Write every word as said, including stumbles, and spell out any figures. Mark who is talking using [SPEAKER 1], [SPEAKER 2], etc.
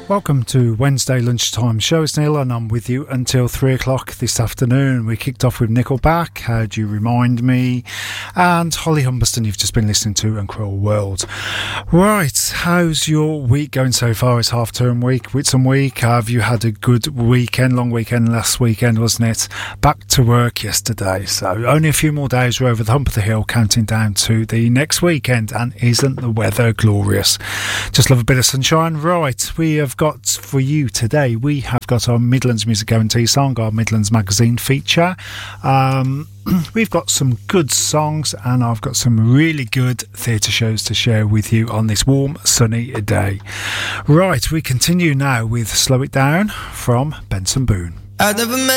[SPEAKER 1] Welcome to Wednesday Lunchtime Show. It's Neil and I'm with you until three o'clock this afternoon. We kicked off with Nickelback, How Do You Remind Me, and Holly Humberston you've just been listening to, and Cruel World. Right, how's your week going so far? It's half-term week, Whitsun week. Have you had a good weekend? Long weekend last weekend, wasn't it? Back to work yesterday, so only a few more days. We're over the hump of the hill, counting down to the next weekend, and isn't the weather glorious? Just love a bit of sunshine. Right, we have got for you today, we have got our Midlands Music Guarantee song, our Midlands Magazine feature. Um, we've got some good songs, and I've got some really good theatre shows to share with you on this warm, sunny day. Right, we continue now with Slow It Down from Benson Boone.
[SPEAKER 2] I've never met